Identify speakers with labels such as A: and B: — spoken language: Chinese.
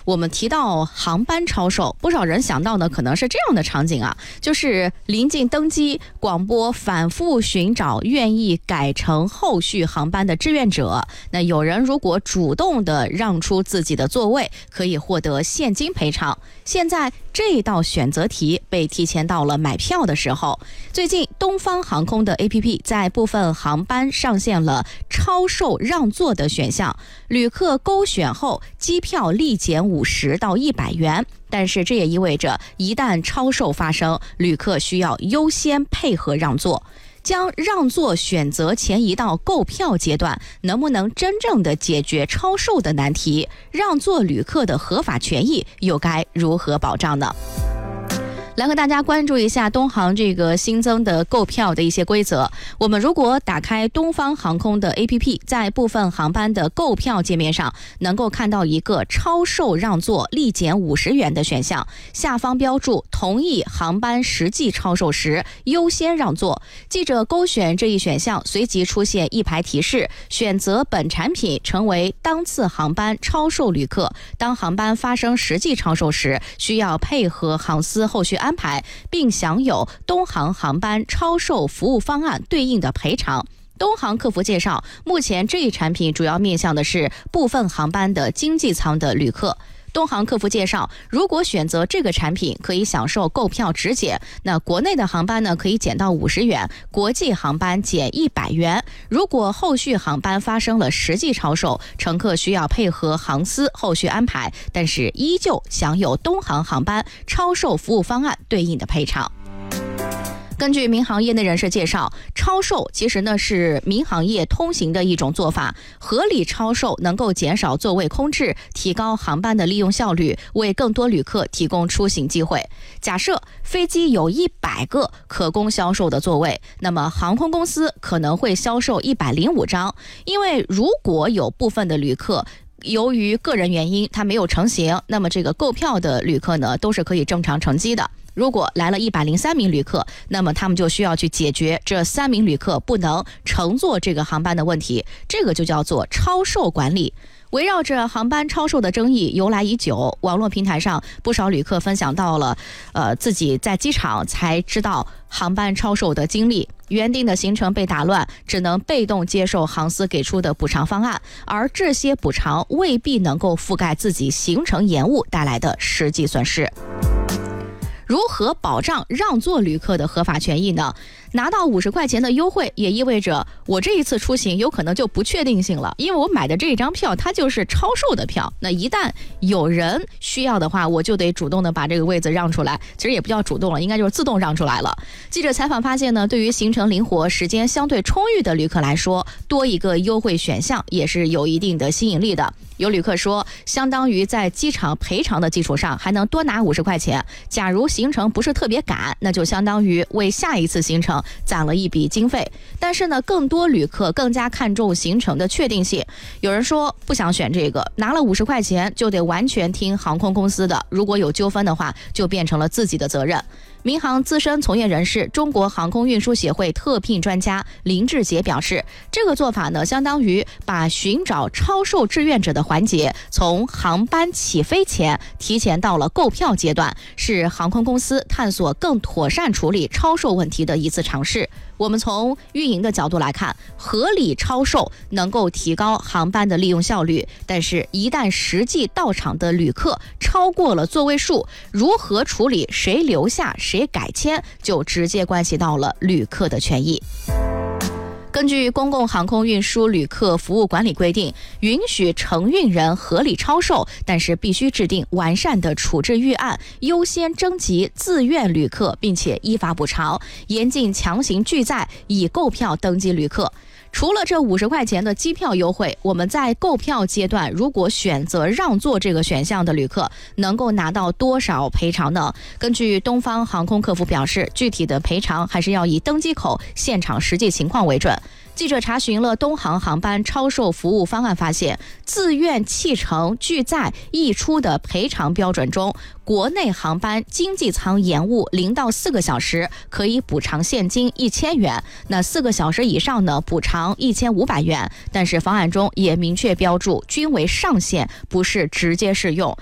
A: 我们提到航班超售，不少人想到的可能是这样的场景啊，就是临近登机，广播反复寻找愿意改成后续航班的志愿者。那有人如果主动的让出自己的座位，可以获得现金赔偿。现在这道选择题被提前到了买票的时候。最近东方航空的 APP 在部分航班上线了超售让座的选项，旅客勾选后机票立减50到100元。但是这也意味着一旦超售发生，旅客需要优先配合让座。将让座选择前移到购票阶段，能不能真正的解决超售的难题？让座旅客的合法权益又该如何保障呢？来和大家关注一下东航这个新增的购票的一些规则。我们如果打开东方航空的 APP， 在部分航班的购票界面上，能够看到一个超售让座立减50元的选项，下方标注同意航班实际超售时优先让座。记者勾选这一选项，随即出现一排提示，选择本产品成为当次航班超售旅客。当航班发生实际超售时，需要配合航司后续安排，并享有东航航班超售服务方案对应的赔偿。东航客服介绍，目前这一产品主要面向的是部分航班的经济舱的旅客。东航客服介绍，如果选择这个产品，可以享受购票直减。那国内的航班呢，可以减到50元，国际航班减100元。如果后续航班发生了实际超售，乘客需要配合航司后续安排，但是依旧享有东航航班超售服务方案对应的赔偿。根据民航业内人士介绍，超售其实呢是民航业通行的一种做法，合理超售能够减少座位空置，提高航班的利用效率，为更多旅客提供出行机会。假设飞机有100个可供销售的座位，那么航空公司可能会销售105张，因为如果有部分的旅客由于个人原因他没有成行，那么这个购票的旅客呢都是可以正常乘机的。如果来了103名旅客，那么他们就需要去解决这3名旅客不能乘坐这个航班的问题，这个就叫做超售管理。围绕着航班超售的争议由来已久，网络平台上不少旅客分享到了自己在机场才知道航班超售的经历，原定的行程被打乱，只能被动接受航司给出的补偿方案，而这些补偿未必能够覆盖自己行程延误带来的实际损失。如何保障让座旅客的合法权益呢？拿到50块钱的优惠，也意味着我这一次出行有可能就不确定性了，因为我买的这一张票它就是超售的票。那一旦有人需要的话，我就得主动的把这个位子让出来，其实也不叫主动了，应该就是自动让出来了。记者采访发现呢，对于行程灵活、时间相对充裕的旅客来说，多一个优惠选项也是有一定的吸引力的。有旅客说，相当于在机场赔偿的基础上还能多拿50块钱，假如行程不是特别赶，那就相当于为下一次行程攒了一笔经费。但是呢，更多旅客更加看重行程的确定性。有人说不想选这个，拿了50块钱就得完全听航空公司的，如果有纠纷的话，就变成了自己的责任。民航资深从业人士、中国航空运输协会特聘专家林志杰表示，这个做法呢，相当于把寻找超售志愿者的环节从航班起飞前提前到了购票阶段，是航空公司探索更妥善处理超售问题的一次尝试。我们从运营的角度来看，合理超售能够提高航班的利用效率，但是一旦实际到场的旅客超过了座位数，如何处理，谁留下谁改签，就直接关系到了旅客的权益。根据公共航空运输旅客服务管理规定，允许承运人合理超售，但是必须制定完善的处置预案，优先征集自愿旅客，并且依法补偿，严禁强行拒载以购票登记旅客。除了这50块钱的机票优惠，我们在购票阶段如果选择让座这个选项的旅客，能够拿到多少赔偿呢？根据东方航空客服表示，具体的赔偿还是要以登机口现场实际情况为准。记者查询了东航航班超售服务方案，发现自愿弃乘拒载溢出的赔偿标准中，国内航班经济舱延误0到4个小时可以补偿现金1000元，那4个小时以上呢，补偿1500元。但是方案中也明确标注均为上限，不是直接适用。